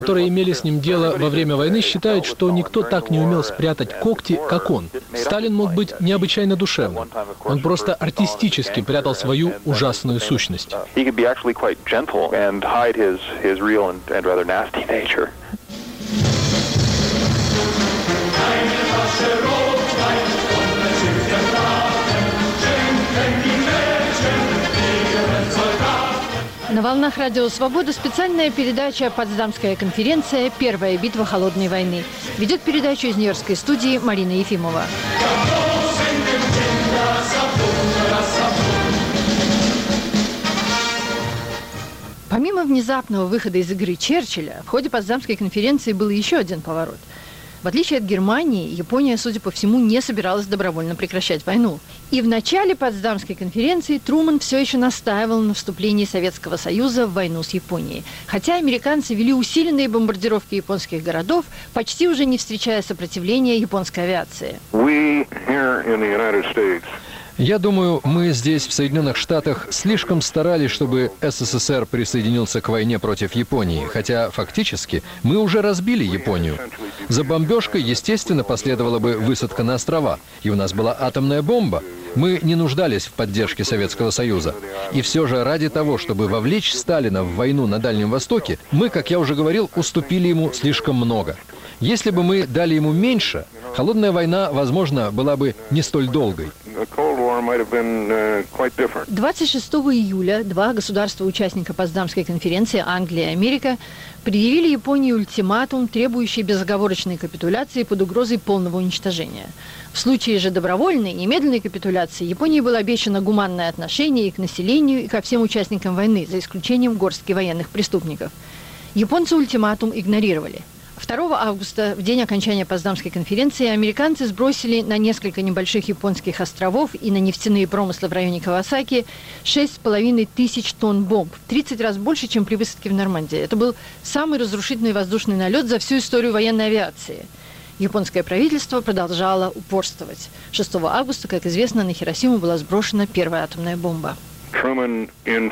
которые имели с ним дело во время войны, считают, что никто так не умел спрятать когти, как он. Сталин мог быть необычайно душевным. Он просто артистически прятал свою ужасную сущность. На волнах Радио Свобода специальная передача «Потсдамская конференция. Первая битва холодной войны». Ведет передачу из Нью-Йоркской студии Марина Ефимова. Помимо внезапного выхода из игры Черчилля, в ходе Потсдамской конференции был еще один поворот. В отличие от Германии, Япония, судя по всему, не собиралась добровольно прекращать войну. И в начале Потсдамской конференции Трумэн все еще настаивал на вступлении Советского Союза в войну с Японией. Хотя американцы вели усиленные бомбардировки японских городов, почти уже не встречая сопротивления японской авиации. Я думаю, мы здесь, в Соединенных Штатах, слишком старались, чтобы СССР присоединился к войне против Японии, хотя фактически мы уже разбили Японию. За бомбежкой, естественно, последовала бы высадка на острова, и у нас была атомная бомба. Мы не нуждались в поддержке Советского Союза. И все же ради того, чтобы вовлечь Сталина в войну на Дальнем Востоке, мы, как я уже говорил, уступили ему слишком много. Если бы мы дали ему меньше, холодная война, возможно, была бы не столь долгой. 26 июля два государства-участника Потсдамской конференции, Англия и Америка, предъявили Японии ультиматум, требующий безоговорочной капитуляции под угрозой полного уничтожения. В случае же добровольной, немедленной капитуляции Японии было обещано гуманное отношение и к населению, и ко всем участникам войны, за исключением горстки военных преступников. Японцы ультиматум игнорировали. 2 августа, в день окончания Потсдамской конференции, американцы сбросили на несколько небольших японских островов и на нефтяные промыслы в районе Кавасаки 6,5 тысяч тонн бомб. 30 раз больше, чем при высадке в Нормандии. Это был самый разрушительный воздушный налет за всю историю военной авиации. Японское правительство продолжало упорствовать. 6 августа, как известно, на Хиросиму была сброшена первая атомная бомба. Трумэн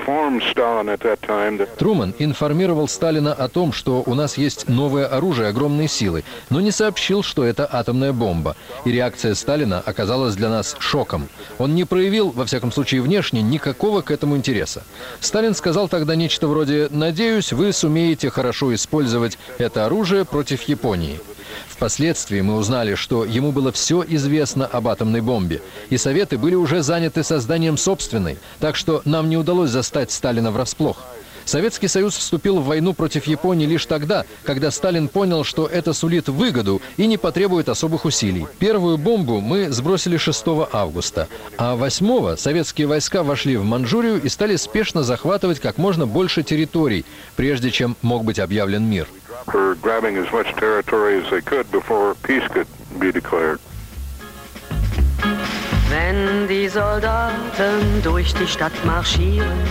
информировал Сталина о том, что у нас есть новое оружие огромной силы, но не сообщил, что это атомная бомба. И реакция Сталина оказалась для нас шоком. Он не проявил, во всяком случае внешне, никакого к этому интереса. Сталин сказал тогда нечто вроде «Надеюсь, вы сумеете хорошо использовать это оружие против Японии». Впоследствии мы узнали, что ему было все известно об атомной бомбе, и Советы были уже заняты созданием собственной, так что нам не удалось застать Сталина врасплох. Советский Союз вступил в войну против Японии лишь тогда, когда Сталин понял, что это сулит выгоду и не потребует особых усилий. Первую бомбу мы сбросили 6 августа, а 8-го советские войска вошли в Манчжурию и стали спешно захватывать как можно больше территорий, прежде чем мог быть объявлен мир. Wenn die Soldaten durch die Stadt marschieren